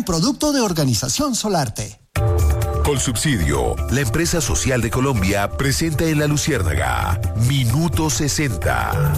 producto de Organización Solarte. Colsubsidio, la empresa social de Colombia, presenta en La Luciérnaga Minuto 60.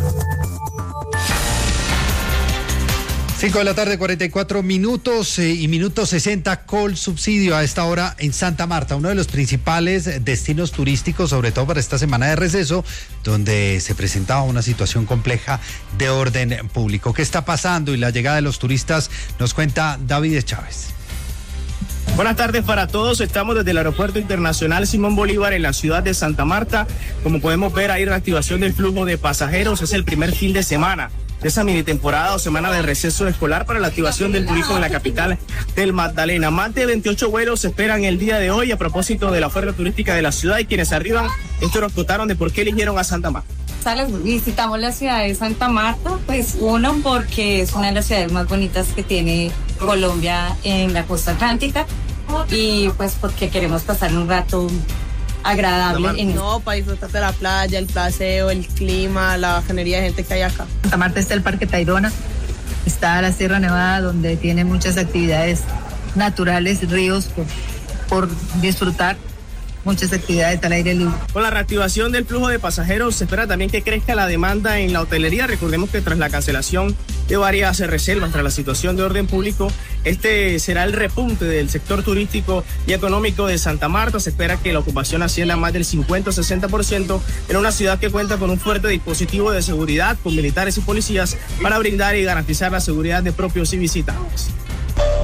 5 de la tarde, 44 minutos y minuto 60, Colsubsidio a esta hora en Santa Marta, uno de los principales destinos turísticos, sobre todo para esta semana de receso, donde se presentaba una situación compleja de orden público. ¿Qué está pasando? Y la llegada de los turistas nos cuenta David Chávez. Buenas tardes para todos, estamos desde el Aeropuerto Internacional Simón Bolívar en la ciudad de Santa Marta. Como podemos ver, hay reactivación del flujo de pasajeros, es el primer fin de semana de esa mini temporada o semana de receso escolar para la activación del turismo en la capital del Magdalena. Más de 28 vuelos se esperan el día de hoy a propósito de la oferta turística de la ciudad, y quienes arriban, esto nos contaron de por qué eligieron a Santa Marta. Visitamos la ciudad de Santa Marta, pues uno, porque es una de las ciudades más bonitas que tiene Colombia en la costa atlántica, y pues porque queremos pasar un rato agradable. Para disfrutar de la playa, el paseo, el clima, la bajanería de gente que hay acá. En Santa Marta está el Parque Tayrona, está la Sierra Nevada, donde tiene muchas actividades naturales, ríos por disfrutar, muchas actividades al aire libre. Con la reactivación del flujo de pasajeros se espera también que crezca la demanda en la hotelería. Recordemos que tras la cancelación de varias reservas, tras la situación de orden público, este será el repunte del sector turístico y económico de Santa Marta. Se espera que la ocupación ascienda a más del 50-60% en una ciudad que cuenta con un fuerte dispositivo de seguridad, con militares y policías para brindar y garantizar la seguridad de propios y visitantes.